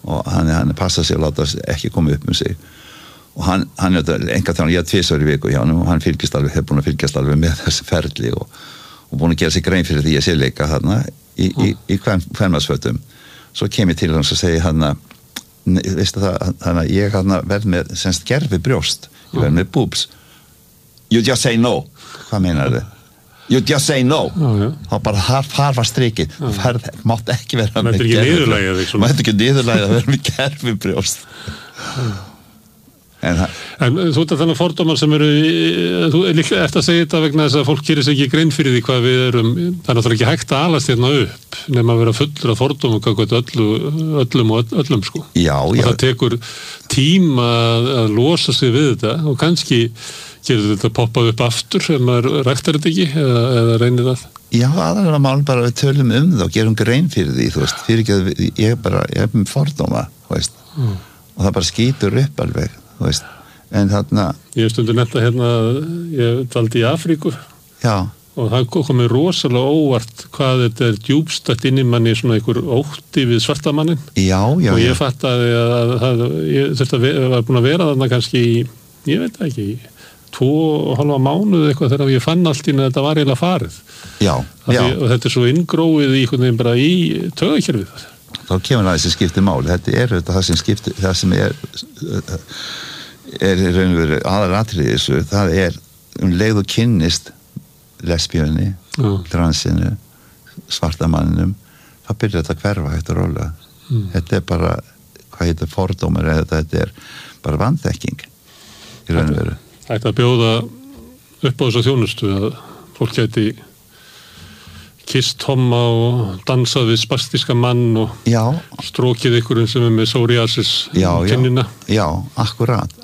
og hann passar sig að láta ekki koma upp með sig og hann enga þannig, ég 2 í viku hjá hann og hann hefur búin að fylgjast alveg með þessi ferli og búin að gera sig grein fyrir því að sé leika þarna í kvenmannsfötum svo kem ég til hans og segi hann veistu það, hann ég verð með semst gerfi brjóst ég verð með boobs you just say no hvað meinar þið? You just say no þá bara þar var strikið þú mátt ekki vera með gerfi mátt ekki niðurlægja að vera með gerfi brjóst En þú ert að þannig fordómar sem eru þú líklega eftir að segja þetta vegna þess að fólk gerir sig ekki grein fyrir því hvað við erum það er náttúrulega ekki hægt að alast hérna upp nema að vera fullur af fordómum öllum sko já. Og það tekur tíma að losa sig við þetta og kannski gerir þetta poppað upp aftur ef maður ræktar þetta ekki eða reynir það Já, aðalega mál bara við tölum það og gerum grein fyrir því þú veist, fyrir ekki að ég er með fordóma þú veist og það bara skýtur upp alveg þú veist, en þarna Ég stundur nefnt að ég dvaldi í Afríku Já og það komið rosalega óvart hvað þetta djúbstætt inn í manni svona einhver ótti við svartamannin Já og ég fattaði að ég þurfti að var búin að vera þarna kannski ég veit ekki 2,5 mánuð eitthvað þegar ég fann allt inn að þetta var eiginlega farið Já. Og þetta svo inngróið í einhvern veginn bara í taugakerfið Þá kemur það sem skiptir máli þetta það sem skiptir það sem er í raun og veru aðalatriði þessu það leið og kynnist lesbíunni, transinu svartamanninum þá byrjar þetta að hverfa hægt og rólega þetta bara, hvað heitir fordómar eða þetta bara vanþekking í raun og veru Ætti að bjóða upp á þessa þjónustu að fólk gæti kysst homma og dansað við spastíska mann og strókið ykkurinn sem með psoriasis kinnina. Já, akkurat.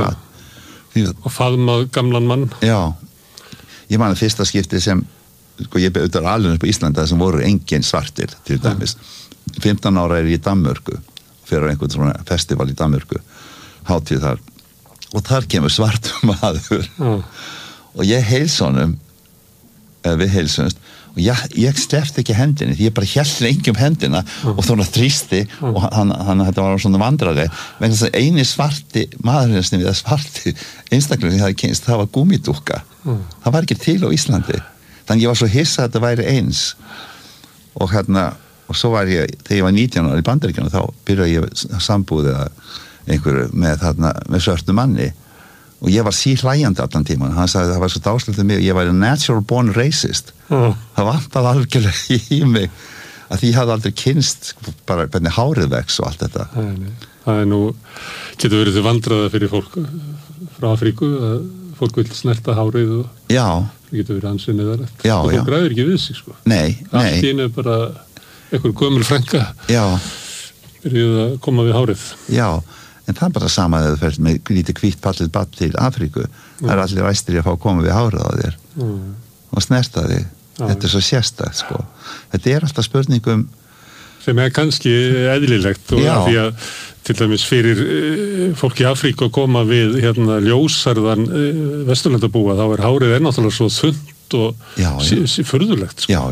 Og faðmað gamlan mann. Já, ég man að fyrsta skipti sem, ég auðvitað alveg upp á Íslanda sem voru engin svartir til dæmis. 15 ára ég í Danmörku, fyrir einhvern svona festival í Danmörku, hátíð þar. Og þar kemur svartum maður. Og ég heilsa honum, við heilsumst, og ég sleppti ekki hendinni því ég bara hélt lengi hendina og þá þrýsti og hann þetta var svona vandraði vegna þess að eini svarti maðurinn sem við svarti einstaklega ég hafði kynst það var gúmmídúkka það var ekki til á Íslandi þannig ég var svo hissa að þetta væri eins og og svo var ég þegar ég var 19 ára í Bandaríkjunum þá byrjaði ég sambúðið einhverju með svörtu manni og ég var síhlæjandi allan tíman hann sagði það var svo dáslítið mig ég var natural born racist það vantaði algjörlega í mig að því ég hafði aldrei kynst bara hvernig hárið vex og allt þetta það nú getur verið til vandræða fyrir fólk frá Afríku að fólk vil snerta hárið og það getur verið ansið neðarlegt og fólk græður ekki við sig sko allt í einu bara einhver gömul frænka byrjuð að koma við hárið en það bara sama að þú ferð með lítið hvítt pallið badd til Afríku það allir æstir að fá að koma við hárið á þér og snerta þig þetta svo sérstakt sko þetta alltaf spurningum sem kannski eðlilegt og því að til dæmis fyrir fólk í Afríku að koma við ljósarðan vesturlandabúa þá hárið náttúrulega svo þunnt og furðulegt sko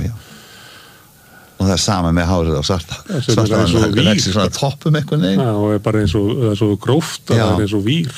og það sama með hárið á svarta það er ekki svona toppum eitthvað og bara eins og gróft það eins og vír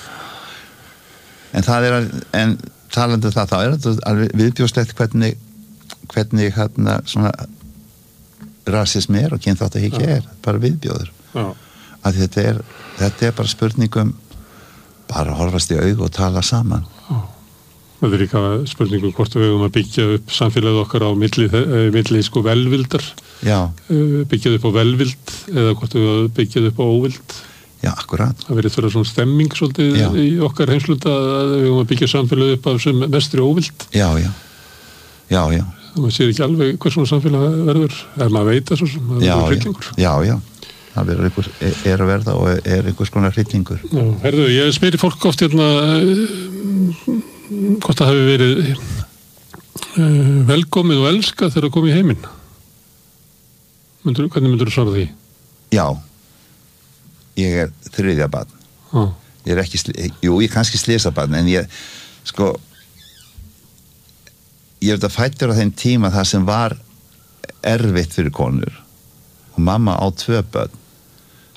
en það en talandi það þá þetta viðbjóðslegt hvernig svona rasismi og kynþáttahyggja bara viðbjóður að þetta bara spurningum bara horfast í augu og tala saman Það líka spurningum hvort við höfum að byggja upp samfélagið okkar á milli sko velvildar. Byggja upp á velvild eða hvort við höfum byggjað upp á óvild. Já, akkurat. Það verið þurra svona stemming svolítið í okkar heimsluta að við höfum að byggja samfélagið upp af sem mestri óvild. Já. Og maður sér ekki alveg hvað svona samfélag verður. Maður veit það svo sem það verður hryllingur. Já. Það er að verða og einhvers konar hryllingur. Herðu, ég spyrir fólk oft hvort það hafi verið velkomið og elskað þegar að koma í heiminn. Hvernig myndur þú svara því? Já, ég er 3. barn. Ég er ekki, ég er kannski slysabarn, en ég er fæddur á þeim tíma það sem var erfitt fyrir konur. Og mamma á 2 börn.